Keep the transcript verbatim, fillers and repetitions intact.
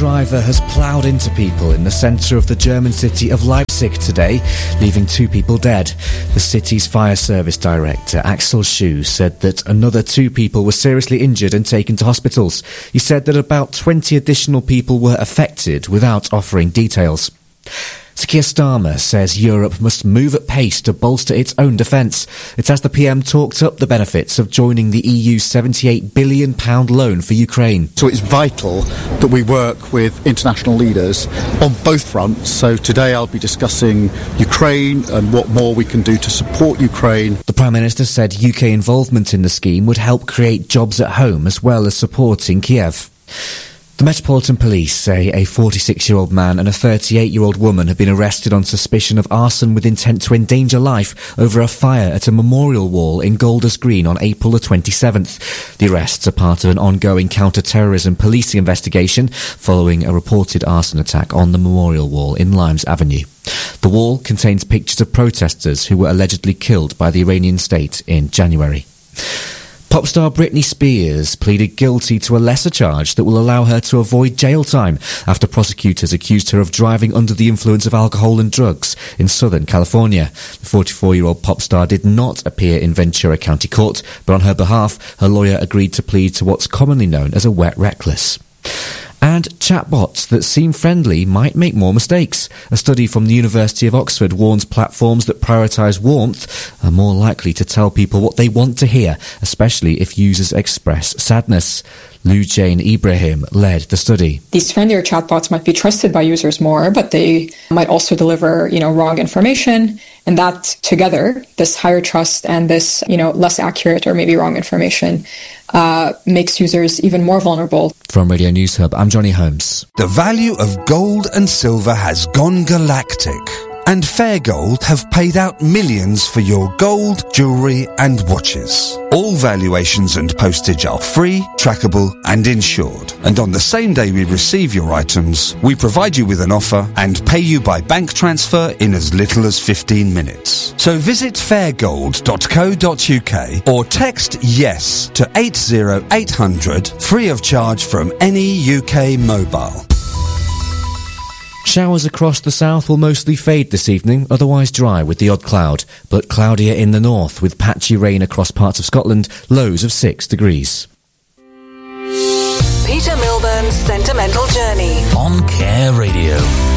driver has ploughed into people in the centre of the German city of Leipzig today, leaving two people dead. The city's fire service director, Axel Schuh, said that another two people were seriously injured and taken to hospitals. He said that about twenty additional people were affected, without offering details. Sir Keir Starmer says Europe must move at pace to bolster its own defence. It's as the P M talked up the benefits of joining the E U's seventy-eight billion pounds loan for Ukraine. So it's vital that we work with international leaders on both fronts. So today I'll be discussing Ukraine and what more we can do to support Ukraine. The Prime Minister said U K involvement in the scheme would help create jobs at home as well as supporting Kiev. The Metropolitan Police say a forty-six-year-old man and a thirty-eight-year-old woman have been arrested on suspicion of arson with intent to endanger life over a fire at a memorial wall in Golders Green on April the twenty-seventh. The arrests are part of an ongoing counter-terrorism policing investigation following a reported arson attack on the memorial wall in Limes Avenue. The wall contains pictures of protesters who were allegedly killed by the Iranian state in January. Pop star Britney Spears pleaded guilty to a lesser charge that will allow her to avoid jail time after prosecutors accused her of driving under the influence of alcohol and drugs in Southern California. The forty-four-year-old pop star did not appear in Ventura County Court, but on her behalf, her lawyer agreed to plead to what's commonly known as a wet reckless. And chatbots that seem friendly might make more mistakes. A study from the University of Oxford warns platforms that prioritise warmth are more likely to tell people what they want to hear, especially if users express sadness. Lou Jane Ibrahim led the study. These friendlier chatbots might be trusted by users more, but they might also deliver, you know, wrong information. And that together, this higher trust and this, you know, less accurate or maybe wrong information uh, makes users even more vulnerable. From Radio News Hub, I'm Johnny Holmes. The value of gold and silver has gone galactic. And Fair Gold have paid out millions for your gold, jewellery and watches. All valuations and postage are free, trackable and insured. And on the same day we receive your items, we provide you with an offer and pay you by bank transfer in as little as fifteen minutes. So visit fair gold dot co dot uk or text YES to eight zero eight hundred free of charge from any U K mobile. Showers across the south will mostly fade this evening, otherwise dry with the odd cloud, but cloudier in the north with patchy rain across parts of Scotland, lows of six degrees. Peter Milburn's Sentimental Journey on Care Radio.